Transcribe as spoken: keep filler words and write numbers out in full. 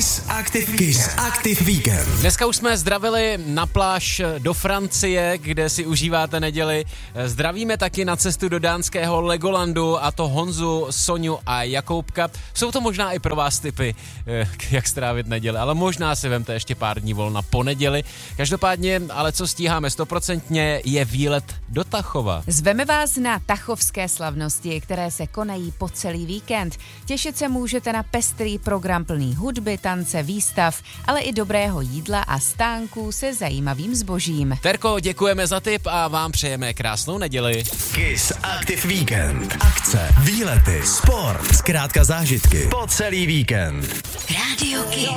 Kiss Active Kiss Active Weekend. Dneska už jsme zdravili na pláž do Francie, kde si užíváte neděli. Zdravíme taky na cestu do dánského Legolandu, a to Honzu, Soňu a Jakoubka. Jsou to možná i pro vás tipy, jak strávit neděli, ale možná si vemte ještě pár dní volna po neděli. Každopádně, ale co stíháme stoprocentně, je výlet do Tachova. Zveme vás na tachovské slavnosti, které se konají po celý víkend. Těšit se můžete na pestrý program plný hudby, tance, výstav, ale i dobrého jídla a stánků se zajímavým zbožím. Terko, děkujeme za tip a vám přejeme krásnou neděli. Kiss Active Weekend. Akce, výlety, sport, zkrátka zážitky po celý víkend. Rádio Kiss.